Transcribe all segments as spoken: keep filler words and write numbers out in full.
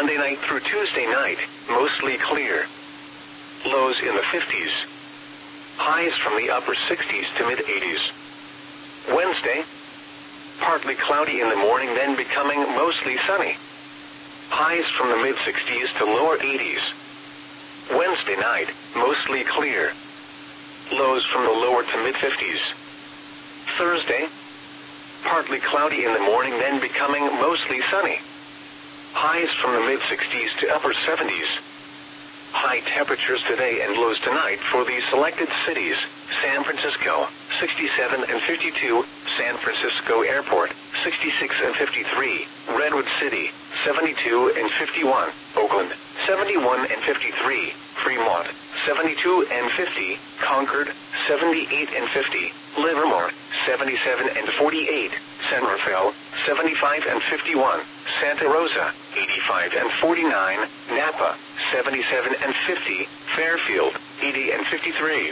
Monday night through Tuesday night, mostly clear. Lows in the fifties. Highs from the upper sixties to mid eighties. Wednesday, partly cloudy in the morning, then becoming mostly sunny. Highs from the mid sixties to lower eighties. Wednesday night, mostly clear. Lows from the lower to mid fifties. Thursday, partly cloudy in the morning, then becoming mostly sunny. Highs from the mid sixties to upper seventies. High temperatures today and lows tonight for the selected cities: San Francisco, sixty-seven and fifty-two, San Francisco Airport, sixty-six and fifty-three, Redwood City, seventy-two and fifty-one, Oakland, seventy-one and fifty-three, Fremont, seventy-two and fifty, Concord, seventy-eight and fifty, Livermore, seventy-seven and forty-eight, San Rafael, seventy-five and fifty-one, Santa Rosa, eighty-five and forty-nine, Napa, seventy-seven and fifty, Fairfield, eighty and fifty-three.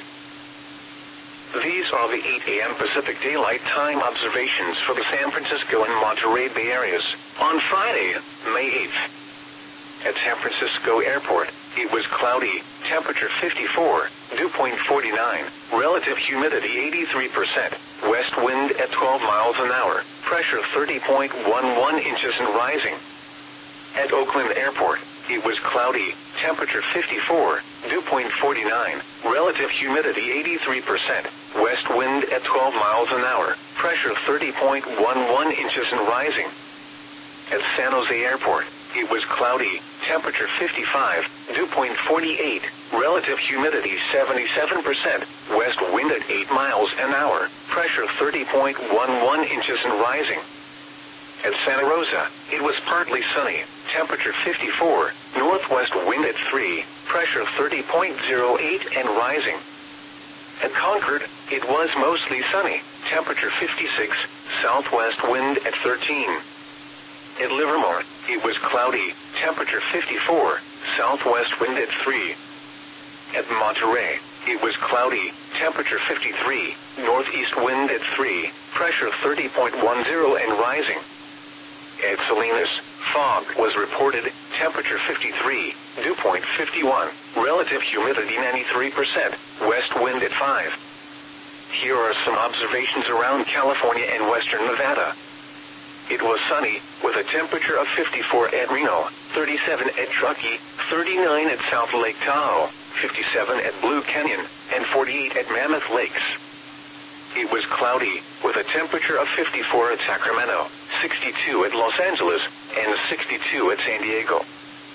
These are the eight a m Pacific Daylight Time observations for the San Francisco and Monterey Bay areas on Friday, May eighth. At San Francisco Airport, it was cloudy, temperature fifty-four, dew point forty-nine, relative humidity eighty-three percent, west wind at twelve miles an hour, pressure thirty point one one inches and rising. At Oakland Airport, it was cloudy, temperature fifty-four, dew point forty-nine, relative humidity eighty-three percent, west wind at twelve miles an hour, pressure thirty point one one inches and rising. At San Jose Airport, it was cloudy, temperature fifty-five, dew point forty-eight, relative humidity seventy-seven percent, west wind at eight miles an hour, pressure thirty point one one inches and rising. At Santa Rosa, it was partly sunny, temperature fifty-four, northwest wind at three, pressure thirty point zero eight and rising. At Concord, it was mostly sunny, temperature fifty-six, southwest wind at thirteen. At Livermore, it was cloudy, temperature fifty-four, southwest wind at three. At Monterey, it was cloudy, temperature fifty-three, northeast wind at three, pressure thirty point one zero and rising. At Salinas, fog was reported, temperature fifty-three, dew point fifty-one, relative humidity ninety-three percent, west wind at five. Here are some observations around California and western Nevada. It was sunny, with a temperature of fifty-four at Reno, thirty-seven at Truckee, thirty-nine at South Lake Tahoe, fifty-seven at Blue Canyon, and forty-eight at Mammoth Lakes. It was cloudy, with a temperature of fifty-four at Sacramento, sixty-two at Los Angeles, and sixty-two at San Diego.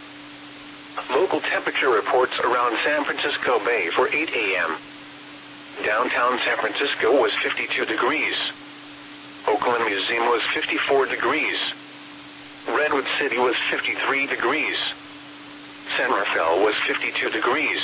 Local temperature reports around San Francisco Bay for eight a m Downtown San Francisco was fifty-two degrees. Oakland Museum was fifty-four degrees. Redwood City was fifty-three degrees. San Rafael was fifty-two degrees.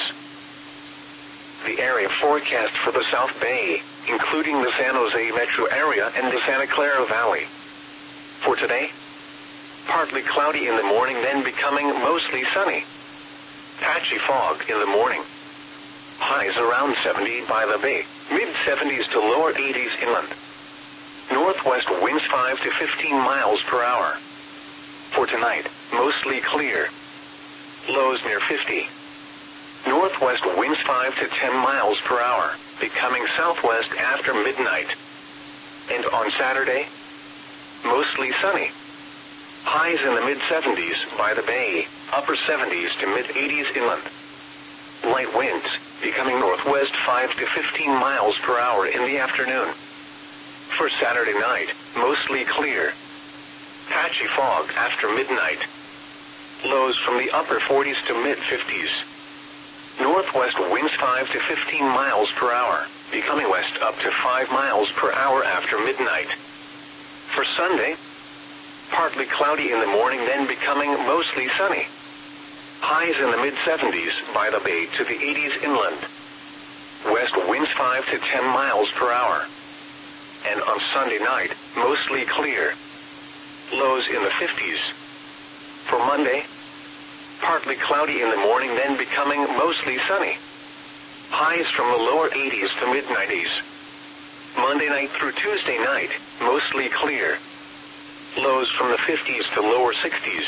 The area forecast for the South Bay, including the San Jose metro area and the Santa Clara Valley. For today, partly cloudy in the morning, then becoming mostly sunny. Patchy fog in the morning. Highs around seventy by the bay, mid seventies to lower eighties inland. Northwest winds five to fifteen miles per hour. For tonight, mostly clear. Lows near fifty. Northwest winds five to ten miles per hour, becoming southwest after midnight. And on Saturday, mostly sunny. Highs in the mid seventies by the bay, upper seventies to mid eighties inland. Light winds, becoming northwest five to fifteen miles per hour in the afternoon. For Saturday night, mostly clear. Patchy fog after midnight. Lows from the upper forties to mid fifties. Northwest winds five to fifteen miles per hour, becoming west up to five miles per hour after midnight. For Sunday, partly cloudy in the morning, then becoming mostly sunny. Highs in the mid seventies by the bay to the eighties inland. West winds five to ten miles per hour. And on Sunday night, mostly clear. Lows in the fifties. For Monday, partly cloudy in the morning, then becoming mostly sunny. Highs from the lower eighties to mid nineties. Monday night through Tuesday night, mostly clear. Lows from the fifties to lower sixties.